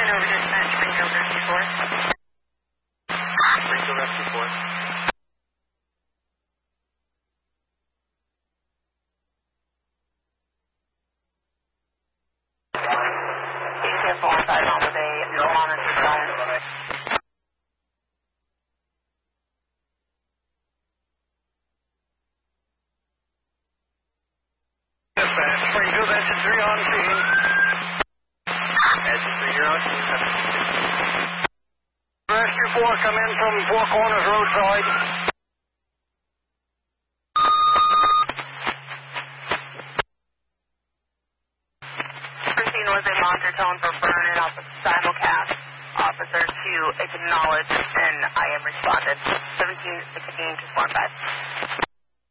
over dispatch, Springfield Rescue Force. Springfield Rescue Force. ATF alongside Mama Bay, monitor zone. Dispatch, Springfield, engine 3 on scene. Engine 3, you're on scene. Rescue 4, come in from Four Corners roadside. Christine was a monitor tone for burn off of simulcast. Officer 2 acknowledged and I am responded. 1716 to 45.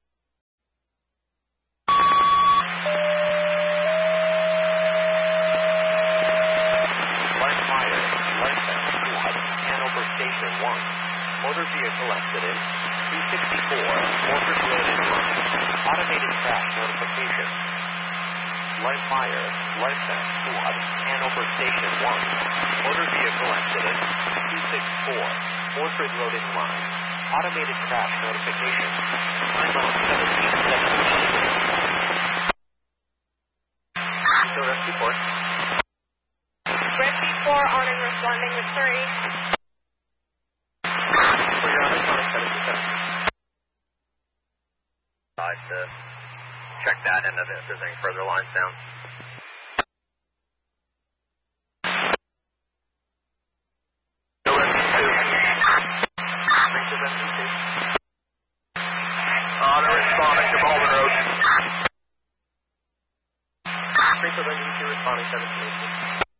Station 1, motor vehicle accident, 264, Mortgage Road in line, automated crash notification. Lightfire, Lightfence Squad, Hanover Station 1, motor vehicle accident, 264, Mortgage Road in line, automated crash notification. Time on 1717. So rescue 4. Rescue 4 on and responding with 3. To check that and if there's any further lines down. Auto responding to Baldwin Road. Springfield Engine 2 responding 1718.